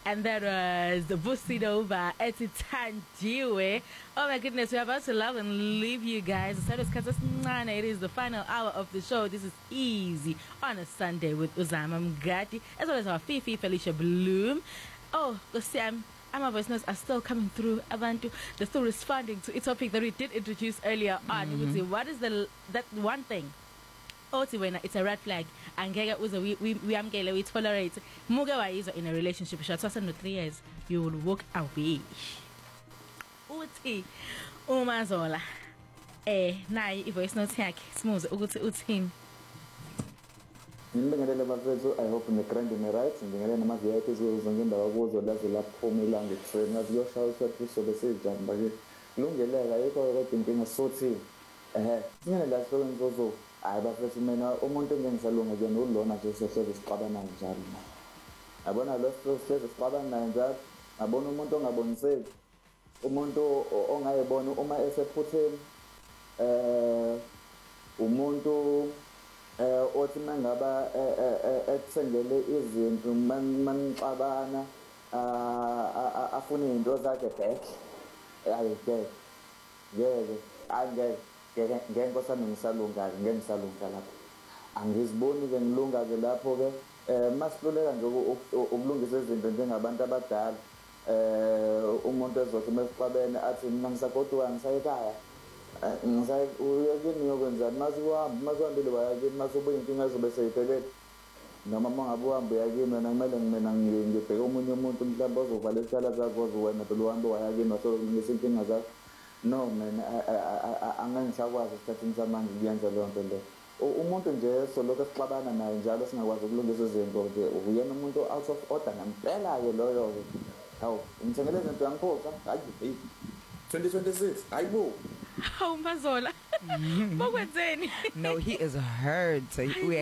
And that was the Businova Etitandiwe. Oh my goodness, we're about to love and leave you guys. It is the final hour of the show. This is Easy on a Sunday with Uzama Mgati, as well as our Fifi Felicia Bloom. Oh, Sam. And my voice notes are still coming through. Abantu, they're still responding to a topic that we did introduce earlier on. Mm-hmm. What is that one thing? It's a red flag. Angeke uze we amkele, we tolerate. Muke wayizwa in a relationship short no 3 years, you will walk away. Uthi uMazola nayi ivoice note yakhe simuze ukuthi uthini. Ngibingelele bafethu, I hope ngigrande right ngibingelele nama VIPs uzongendawo kuzo lazi laphuma ilanga ekuseni ngaziyoshawa ukuthi sobe sejani bake lungeleka yikho kodwa inkinga sothi singene la sowenzozo hayi bafethu mina umuntu engisalunga nje nolona nje sehleze sixabana njalo yabona lo sehleze sixabana njalo abona umuntu ongaboniseki umuntu ongayibona uma esephutheni umuntu othi mangaba ekuthengele izinto manixabana afuna into zakhe back ayike ngeke nkosana ngisalunga lapho angiziboni ke ngilunga ke lapho ke masihluleka nje ukulungisa izinto njengabantu abadala umuntu ezothi mesixabene athi mina ngisagodwa ngisayekhaya uyakini yokwenza masiwahambile wayakini masubuye inkinga ezobe seyiphelele noma mangabe uhambe yakini wena kumele ngibheke omunye umuntu mhlawumbe ozovala isithala sakho wena phela uhambe wayakini wasolungisa inkinga zakho no mina angangisakwazi isikhathini samanje kuyenza leyo nto leyo umuntu nje soloko sixabana naye njalo singakwazi ukulungisa izinto nje uyena umuntu out of order ngempela-ke loyo hawu ngithengele izinto yangiphotha hayi 2026 hayibo Hawu Mazola bokwenzeni. No, he is hurt. So we